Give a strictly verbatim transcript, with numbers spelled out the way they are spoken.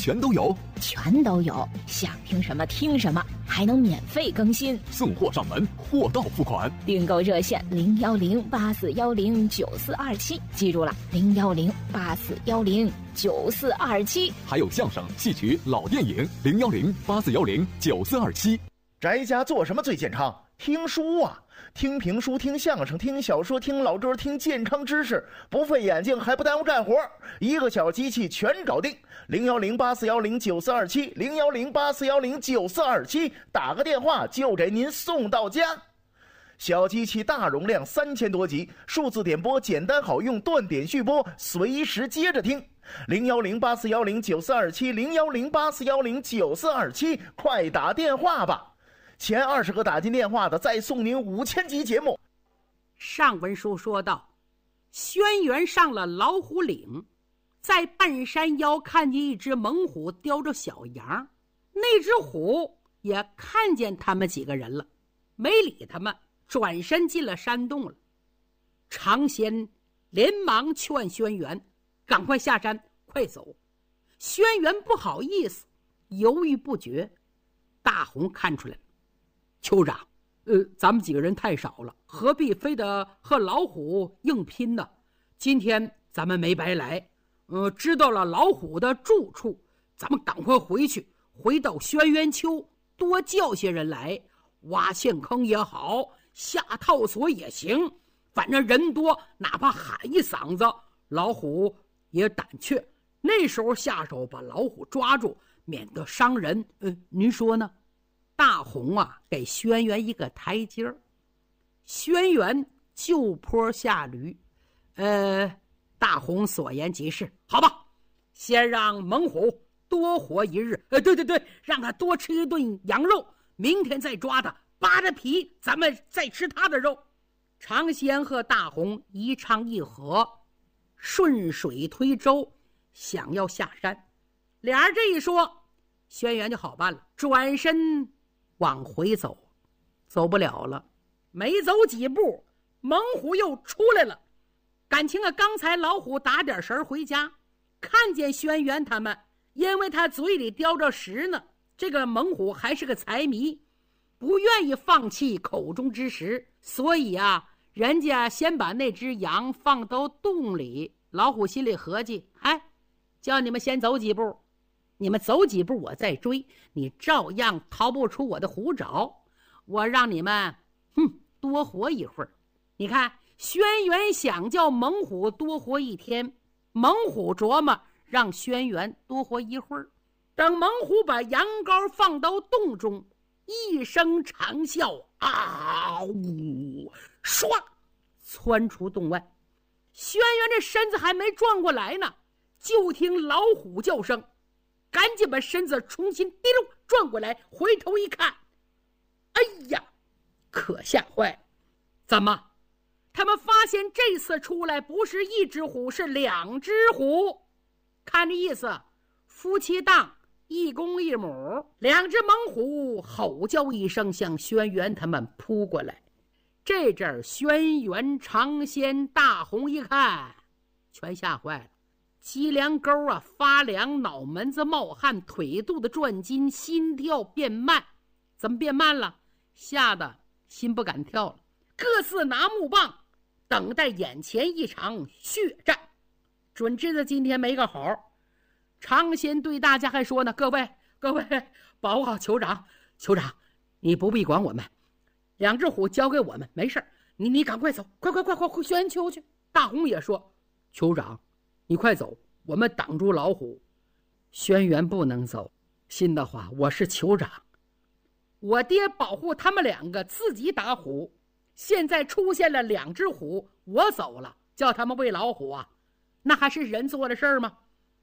全都有， 全都有，想听什么听什么，还能免费更新， 送货上门，货到付款。 订购热线零幺零八四幺零九四二七，记住了，零幺零八四幺零九四二七。 还有相声、戏曲、老电影零幺零八四幺零九四二七。 宅家做什么最健康？听书啊，听评书，听相声，听小说，听老歌，听健康知识，不费眼睛还不耽误干活，一个小机器全搞定。零幺零八四幺零九四二七，零幺零八四幺零九四二七，打个电话就给您送到家。小机器大容量，三千多集，数字点播简单好用，断点续播，随时接着听。零幺零八四幺零九四二七，零幺零八四幺零九四二七，快打电话吧！前二十个打进电话的，再送您五千集节目。 上文书说到，轩辕上了老虎岭，在半山腰看见一只猛虎叼着小羊，那只虎也看见他们几个人了，没理他们，转身进了山洞了。常仙连忙劝轩辕赶快下山，快走。轩辕不好意思，犹豫不决。大红看出来了，酋长，呃，咱们几个人太少了，何必非得和老虎硬拼呢？今天咱们没白来，呃，知道了老虎的住处，咱们赶快回去，回到轩辕丘，多叫些人来，挖陷坑也好，下套索也行，反正人多，哪怕喊一嗓子，老虎也胆怯。那时候下手把老虎抓住，免得伤人。呃，您说呢？大红啊，给轩辕一个台阶儿。轩辕就坡下驴，呃，大红所言极是，好吧，先让猛虎多活一日，呃，对对对，让他多吃一顿羊肉，明天再抓他，扒着皮，咱们再吃他的肉。常仙和大红一唱一和，顺水推舟，想要下山。俩人这一说，轩辕就好办了，转身往回走，走不了了，没走几步，猛虎又出来了。感情啊，刚才老虎打点神回家，看见轩辕他们，因为他嘴里叼着食呢，这个猛虎还是个财迷，不愿意放弃口中之食，所以啊，人家先把那只羊放到洞里。老虎心里合计，哎，叫你们先走几步，你们走几步我再追，你照样逃不出我的虎爪，我让你们哼多活一会儿。你看，轩辕想叫猛虎多活一天，猛虎琢磨让轩辕多活一会儿。等猛虎把羊羔放到洞中，一声长啸，啊呜，唰窜出洞外。轩辕这身子还没转过来呢，就听老虎叫声，赶紧把身子重新滴溜转过来，回头一看，哎呀，可吓坏了！怎么？他们发现这次出来不是一只虎，是两只虎。看这意思，夫妻档，一公一母，两只猛虎吼叫一声，向轩辕他们扑过来。这阵儿，轩辕、常仙、大红一看，全吓坏了。脊梁沟啊发凉，脑门子冒汗，腿肚子转筋，心跳变慢。怎么变慢了？吓得心不敢跳了，各自拿木棒等待眼前一场血战，准知道今天没个好。常仙对大家还说呢，各位各位，保护好酋长，酋长你不必管我们，两只虎交给我们，没事，你你赶快走，快快快快回轩辕丘去。大红也说，酋长你快走，我们挡住老虎。轩辕不能走，信的话，我是酋长，我爹保护他们两个，自己打虎，现在出现了两只虎，我走了，叫他们喂老虎啊，那还是人做的事儿吗？